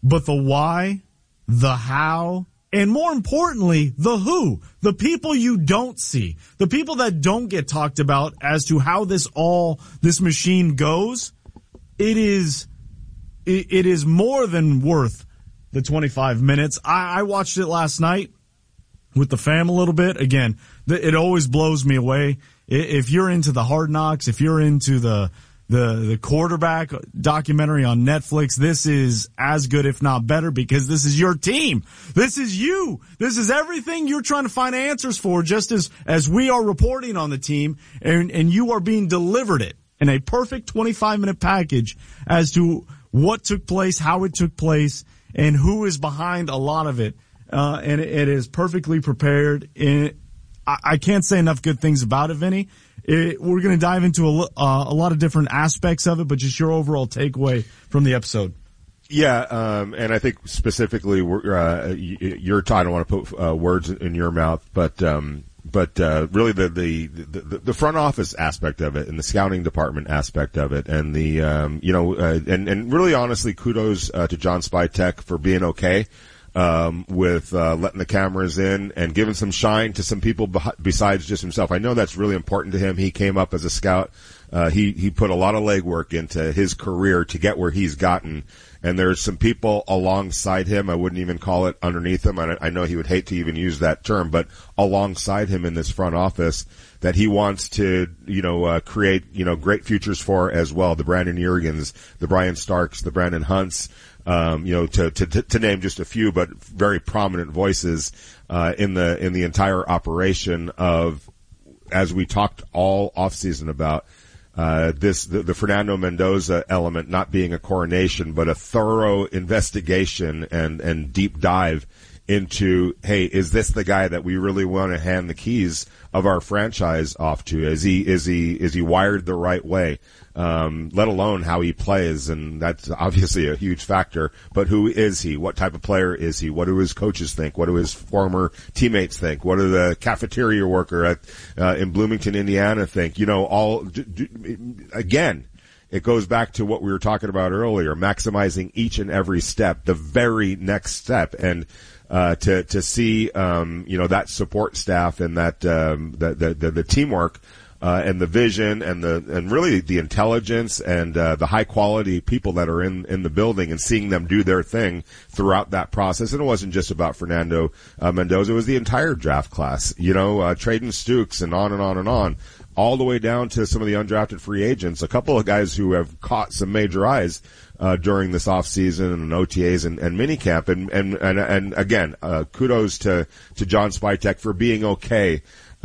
but the why, the how, and more importantly, the who, the people you don't see, the people that don't get talked about as to how this machine goes, it is more than worth the 25 minutes. I watched it last night with the fam a little bit. Again, it always blows me away. If you're into the Hard Knocks, if you're into the quarterback documentary on Netflix, this is as good, if not better, because this is your team. This is you. This is everything you're trying to find answers for, just as we are reporting on the team, and you are being delivered it in a perfect 25-minute package as to what took place, how it took place, and who is behind a lot of it. And it is perfectly prepared. I can't say enough good things about it, Vinny. We're going to dive into a lot of different aspects of it, but just your overall takeaway from the episode. Yeah, and I think specifically, your time, I don't want to put words in your mouth, but really the front office aspect of it and the scouting department aspect of it, and the and really honestly, kudos to John Spytek for being okay with letting the cameras in and giving some shine to some people besides just himself. I know that's really important to him. He came up as a scout. He put a lot of legwork into his career to get where he's gotten. And there's some people alongside him. I wouldn't even call it underneath him. I know he would hate to even use that term, but alongside him in this front office that he wants to, create, great futures for as well. The Brandon Jurgens, the Brian Starks, the Brandon Hunts, to name just a few, but very prominent voices, in the entire operation of, as we talked all offseason about, the Fernando Mendoza element not being a coronation, but a thorough investigation and deep dive into, hey, is this the guy that we really want to hand the keys of our franchise off to? Is he wired the right way? Let alone how he plays, and that's obviously a huge factor. But who is he? What type of player is he? What do his coaches think? What do his former teammates think? What do the cafeteria worker in Bloomington, Indiana think? Again, it goes back to what we were talking about earlier, maximizing each and every step, the very next step, and to see that support staff and that the teamwork and the vision and really the intelligence and the high quality people that are in the building, and seeing them do their thing throughout that process. And it wasn't just about Fernando Mendoza; it was the entire draft class. Traden Stukes and on and on and on, all the way down to some of the undrafted free agents. A couple of guys who have caught some major eyes during this off season and OTAs and minicamp. And again, kudos to John Spytek for being okay.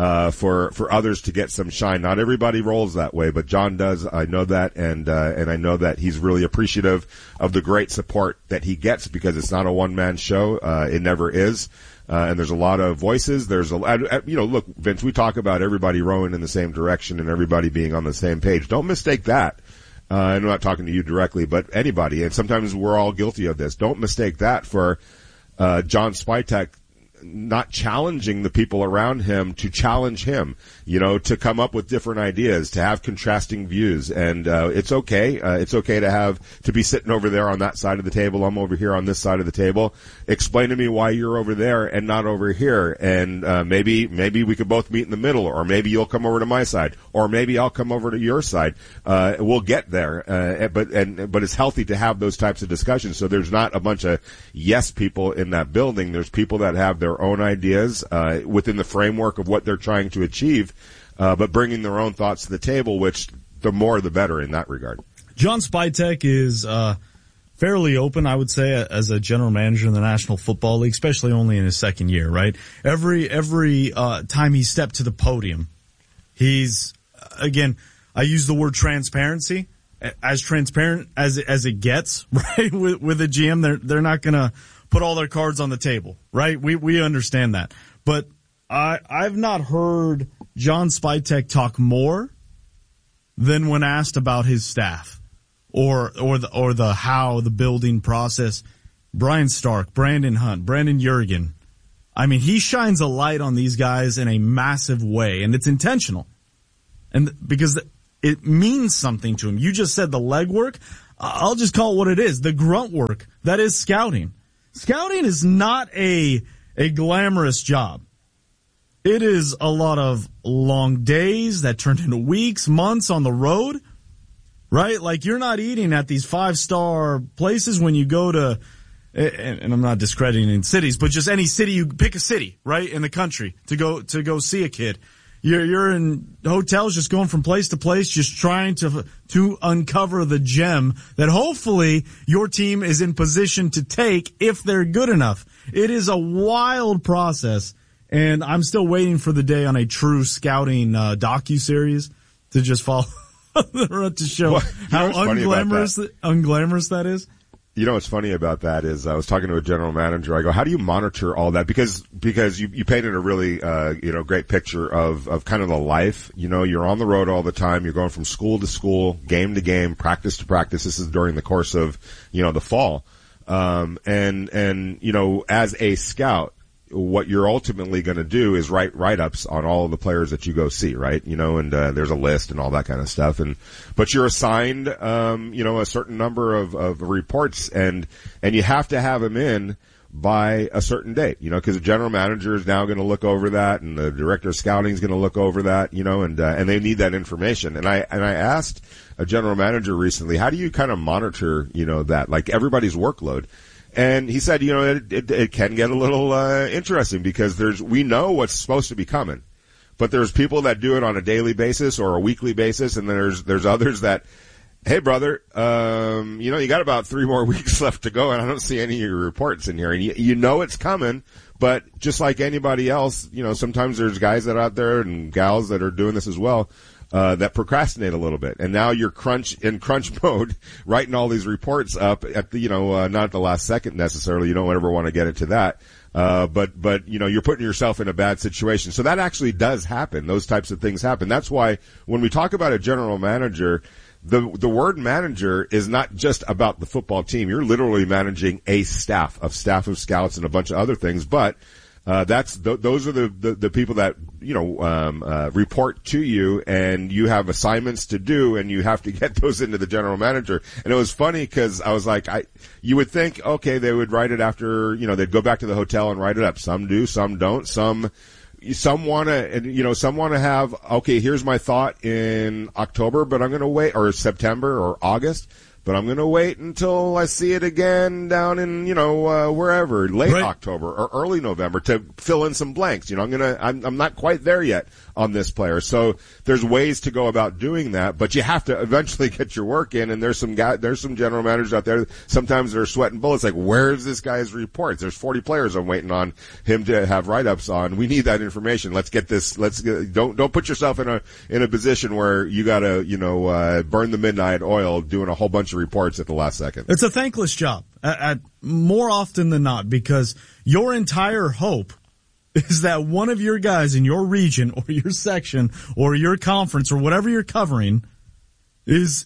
For others to get some shine. Not everybody rolls that way, but John does. I know that, and I know that he's really appreciative of the great support that he gets, because it's not a one-man show. It never is. And there's a lot of voices. Look, Vince, we talk about everybody rowing in the same direction and everybody being on the same page. Don't mistake that. I'm not talking to you directly, but anybody, and sometimes we're all guilty of this. Don't mistake that for, John Spytek not challenging the people around him to challenge him, to come up with different ideas, to have contrasting views. And it's okay. It's okay to be sitting over there on that side of the table. I'm over here on this side of the table. Explain to me why you're over there and not over here. And maybe we could both meet in the middle, or maybe you'll come over to my side, or maybe I'll come over to your side. We'll get there. But it's healthy to have those types of discussions. So there's not a bunch of yes people in that building. There's people that have their own ideas within the framework of what they're trying to achieve, but bringing their own thoughts to the table, which the more the better in that regard. John Spytek is fairly open, I would say, as a general manager in the National Football League, especially only in his second year, right? Every time he stepped to the podium, he's, again, I use the word transparency, as transparent as it gets, right? With a GM, they're not gonna put all their cards on the table, right? We understand that. But I've not heard John Spytek talk more than when asked about his staff or the how, the building process. Brian Stark, Brandon Hunt, Brandon Jurgen. I mean, he shines a light on these guys in a massive way, and it's intentional. And because it means something to him. You just said the legwork. I'll just call it what it is, the grunt work that is scouting. Scouting is not a glamorous job. It is a lot of long days that turn into weeks, months on the road, right? Like, you're not eating at these 5-star places when you go to, and I'm not discrediting cities, but just any city, you pick a city, right, in the country to go see a kid. You're in hotels just going from place to place, just trying to uncover the gem that hopefully your team is in position to take if they're good enough. It is a wild process, and I'm still waiting for the day on a true scouting docuseries to just follow to show how unglamorous that is. You know what's funny about that is I was talking to a general manager. I go, how do you monitor all that? Because you painted a really, great picture of kind of the life. You know, you're on the road all the time. You're going from school to school, game to game, practice to practice. This is during the course of, the fall. And, as a scout, what you're ultimately going to do is write write-ups on all of the players that you go see, right? And there's a list and all that kind of stuff. But you're assigned, a certain number of reports, and you have to have them in by a certain date, because the general manager is now going to look over that, and the director of scouting is going to look over that, and they need that information. And I asked a general manager recently, how do you kind of monitor, that, like, everybody's workload? And he said, it can get a little interesting because we know what's supposed to be coming, but there's people that do it on a daily basis or a weekly basis, and there's others that, hey brother, you got about 3 more weeks left to go, and I don't see any of your reports in here, and you know it's coming, but just like anybody else, sometimes there's guys that are out there and gals that are doing this as well. That procrastinate a little bit, and now you're crunch mode, writing all these reports up at the, not at the last second necessarily. You don't ever want to get into that. But you're putting yourself in a bad situation. So that actually does happen. Those types of things happen. That's why when we talk about a general manager, the word manager is not just about the football team. You're literally managing a staff of scouts and a bunch of other things, but those are the people that, report to you, and you have assignments to do, and you have to get those into the general manager. And it was funny because I was like, you would think, okay, they would write it after, they'd go back to the hotel and write it up. Some do, some don't. Some want to have, okay, here's my thought in October, but I'm going to wait, or September or August. But I'm going to wait until I see it again down in, wherever, late October or early November to fill in some blanks. I'm not quite there yet on this player. So there's ways to go about doing that, but you have to eventually get your work in. And there's some general managers out there. Sometimes they're sweating bullets. Like, where's this guy's reports? There's 40 players I'm waiting on him to have write-ups on. We need that information. Let's get this. Don't put yourself in a position where you got to, burn the midnight oil doing a whole bunch of reports at the last second. It's a thankless job at more often than not, because your entire hope is that one of your guys in your region or your section or your conference or whatever you're covering is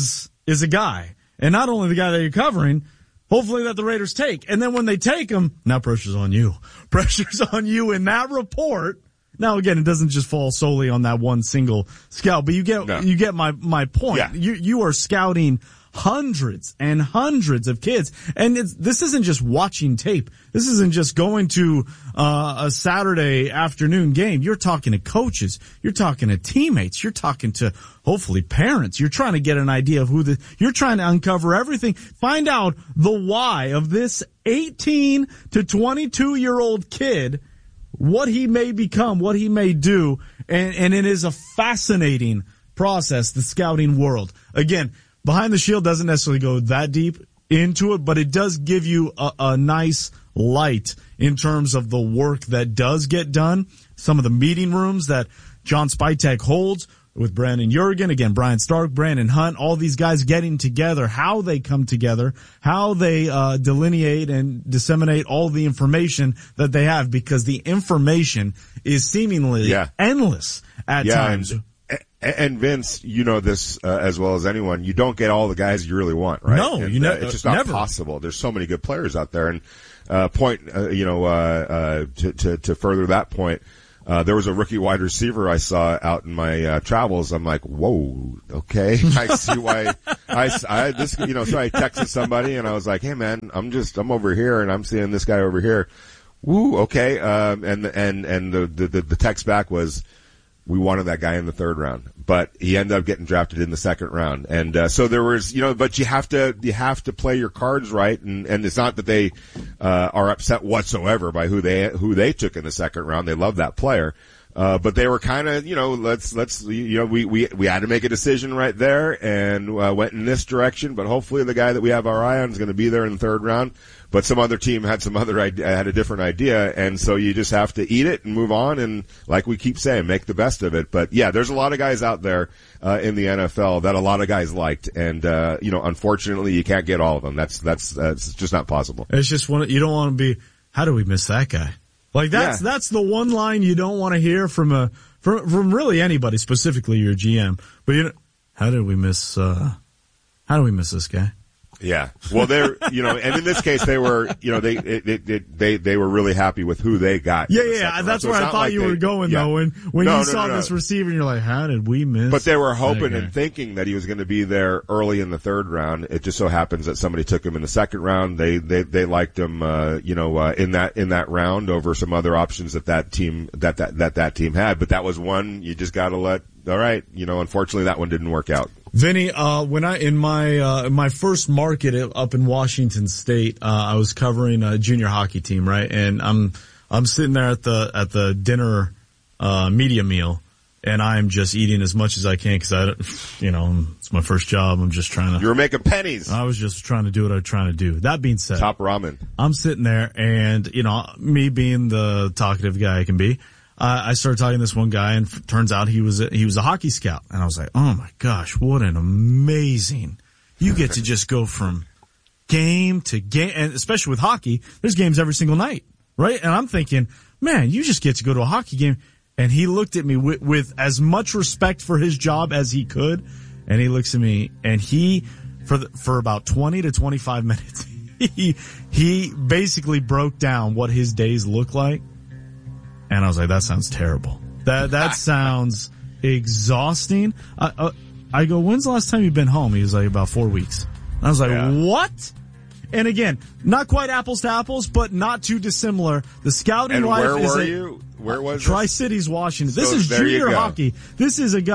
a guy. And not only the guy that you're covering, hopefully that the Raiders take. And then when they take him, now pressure's on you. Pressure's on you in that report. Now, again, it doesn't just fall solely on that one single scout, but you get my point. Yeah. You are scouting hundreds and hundreds of kids. And this isn't just watching tape. This isn't just going to a Saturday afternoon game. You're talking to coaches. You're talking to teammates. You're talking to, hopefully, parents. You're trying to get an idea of you're trying to uncover everything. Find out the why of this 18 to 22-year-old kid, what he may become, what he may do. And it is a fascinating process, the scouting world. Again, Behind the Shield doesn't necessarily go that deep into it, but it does give you a nice light in terms of the work that does get done. Some of the meeting rooms that John Spytek holds with Brandon Jurgen, again, Brian Stark, Brandon Hunt, all these guys getting together, how they come together, how they delineate and disseminate all the information that they have, because the information is seemingly endless at times. And Vince, you know this as well as anyone. You don't get all the guys you really want, right? No, and, it's just not possible. There's so many good players out there. And to further that point, There was a rookie wide receiver I saw out in my travels. I'm like, whoa, okay. I see why. So I texted somebody and I was like, hey man, I'm over here and I'm seeing this guy over here. Woo, okay. And the text back was, we wanted that guy in the 3rd round, but he ended up getting drafted in the 2nd round. And, so there was, but you have to play your cards right. And it's not that they, are upset whatsoever by who they took in the 2nd round. They love that player. But they were kind of, we had to make a decision right there and, went in this direction, but hopefully the guy that we have our eye on is going to be there in the 3rd round. But some other team had a different idea, and so you just have to eat it and move on, and like we keep saying, make the best of it. But yeah, there's a lot of guys out there, in the NFL that a lot of guys liked, and, unfortunately you can't get all of them. That's just not possible. It's just you don't want to be, how do we miss that guy? Like that's the one line you don't want to hear from really anybody, specifically your GM. But how did we miss this guy? Yeah. Well, and in this case, they were, they were really happy with who they got. Yeah. That's where I thought you were going though. When you saw this receiver and you're like, how did we miss? But they were hoping and thinking that he was going to be there early in the 3rd round. It just so happens that somebody took him in the 2nd round. They liked him, in that round over some other options that team team had. But that was one you just got to let. All right. Unfortunately that one didn't work out. Vinny, when in my first market up in Washington State, I was covering a junior hockey team, right? And I'm sitting there at the dinner, media meal, and I'm just eating as much as I can because it's my first job. I'm just trying to. You were making pennies. I was just trying to do what I was trying to do. That being said. Top ramen. I'm sitting there and, me being the talkative guy I can be, I started talking to this one guy, and turns out he was a hockey scout. And I was like, oh my gosh, what an amazing, you get to just go from game to game, and especially with hockey, there's games every single night, right? And I'm thinking, man, you just get to go to a hockey game. And he looked at me with as much respect for his job as he could. And he looks at me, and for about 20 to 25 minutes, he basically broke down what his days look like. And I was like, that sounds terrible. That sounds exhausting. I go, when's the last time you've been home? He was like, about 4 weeks. And I was like, What? And again, not quite apples to apples, but not too dissimilar. The scouting life is. And where were you? Where was Tri-Cities, Washington. This is junior hockey. This is a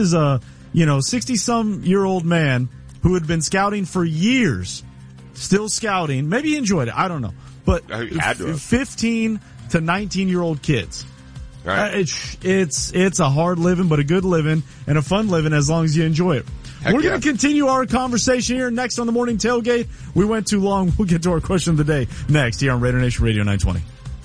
60-some-year-old man who had been scouting for years. Still scouting. Maybe he enjoyed it. I don't know. But 15 to 19-year-old kids. Right. It's a hard living, but a good living and a fun living as long as you enjoy it. We're going to continue our conversation here next on the Morning Tailgate. We went too long. We'll get to our question of the day next here on Raider Nation Radio 920.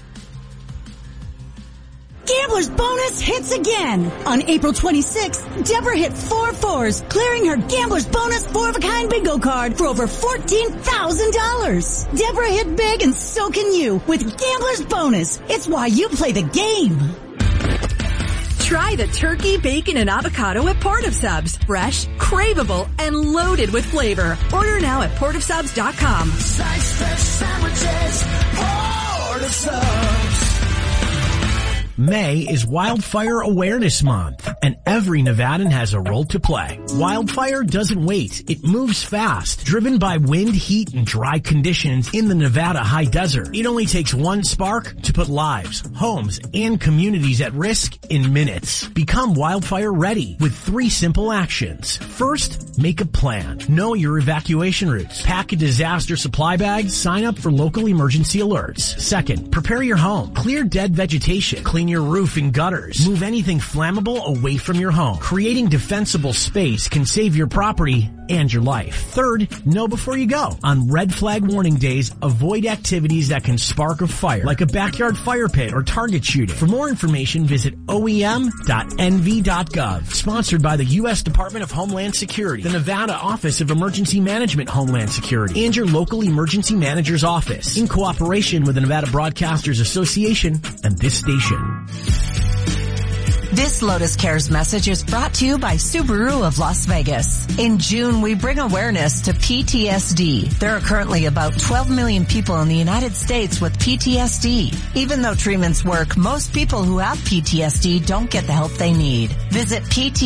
Gambler's Bonus hits again. On April 26th, Deborah hit 4 fours, clearing her Gambler's Bonus 4-of-a-kind bingo card for over $14,000. Deborah hit big, and so can you with Gambler's Bonus. It's why you play the game. Try the turkey, bacon, and avocado at Port of Subs. Fresh, craveable, and loaded with flavor. Order now at portofsubs.com. Slice fresh sandwiches, Port of Subs. May is Wildfire Awareness Month, and every Nevadan has a role to play. Wildfire doesn't wait. It moves fast. Driven by wind, heat, and dry conditions in the Nevada high desert, it only takes one spark to put lives, homes, and communities at risk in minutes. Become wildfire ready with 3 simple actions. First, make a plan. Know your evacuation routes. Pack a disaster supply bag. Sign up for local emergency alerts. Second, prepare your home. Clear dead vegetation. Clean your roof and gutters. Move anything flammable away from your home. Creating defensible space can save your property and your life. Third, know before you go. On red flag warning days, avoid activities that can spark a fire, like a backyard fire pit or target shooting. For more information, visit oem.nv.gov. Sponsored by the U.S. Department of Homeland Security, the Nevada Office of Emergency Management Homeland Security, and your local emergency manager's office, in cooperation with the Nevada Broadcasters Association and this station. This Lotus Cares message is brought to you by Subaru of Las Vegas. In June, we bring awareness to PTSD. There are currently about 12 million people in the United States with PTSD. Even though treatments work, most people who have PTSD don't get the help they need. Visit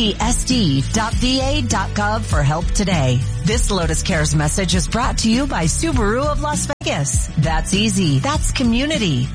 ptsd.va.gov for help today. This Lotus Cares message is brought to you by Subaru of Las Vegas. That's easy. That's community.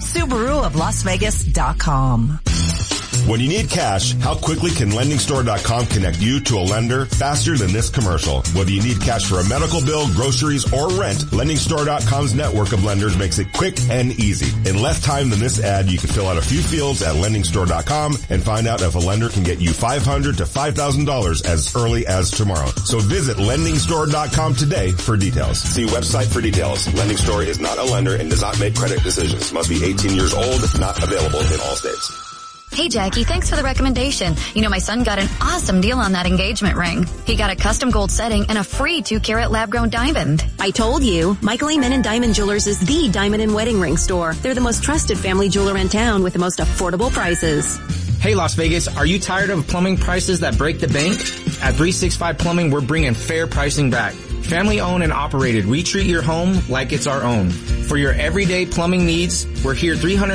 SubaruofLasVegas.com. When you need cash, how quickly can LendingStore.com connect you to a lender faster than this commercial? Whether you need cash for a medical bill, groceries, or rent, LendingStore.com's network of lenders makes it quick and easy. In less time than this ad, you can fill out a few fields at LendingStore.com and find out if a lender can get you $500 to $5,000 as early as tomorrow. So visit LendingStore.com today for details. See website for details. Lending Store is not a lender and does not make credit decisions. Must be 18 years old, not available in all states. Hey, Jackie, thanks for the recommendation. You know, my son got an awesome deal on that engagement ring. He got a custom gold setting and a free 2-carat lab-grown diamond. I told you, Michael Amen & Diamond Jewelers is the diamond and wedding ring store. They're the most trusted family jeweler in town with the most affordable prices. Hey, Las Vegas, are you tired of plumbing prices that break the bank? At 365 Plumbing, we're bringing fair pricing back. Family owned and operated, we treat your home like it's our own. For your everyday plumbing needs, we're here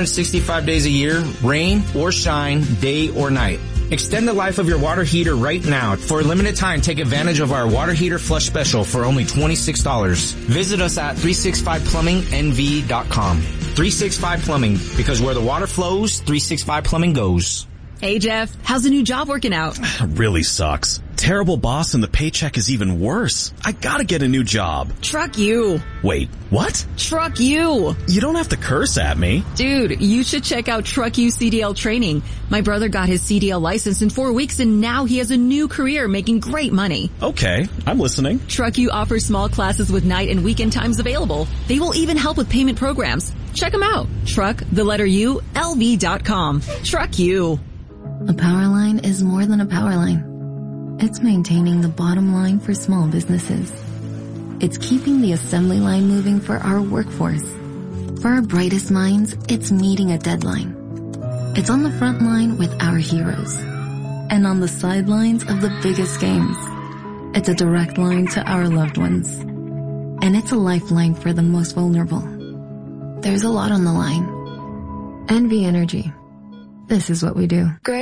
365 days a year, rain or shine, day or night. Extend the life of your water heater right now. For a limited time, take advantage of our water heater flush special for only $26. Visit us at 365plumbingnv.com. 365 Plumbing, because where the water flows, 365 Plumbing goes. Hey, Jeff, how's the new job working out? Really sucks. Terrible boss and the paycheck is even worse. I gotta get a new job. Truck you. Wait, what? Truck you. You don't have to curse at me. Dude, you should check out Truck You CDL training. My brother got his CDL license in 4 weeks and now he has a new career making great money. Okay, I'm listening. Truck You offers small classes with night and weekend times available. They will even help with payment programs. Check them out. Truck, the letter U, LV.com. Truck You. A power line is more than a power line. It's maintaining the bottom line for small businesses. It's keeping the assembly line moving for our workforce. For our brightest minds, it's meeting a deadline. It's on the front line with our heroes. And on the sidelines of the biggest games. It's a direct line to our loved ones. And it's a lifeline for the most vulnerable. There's a lot on the line. NV Energy. This is what we do. Great.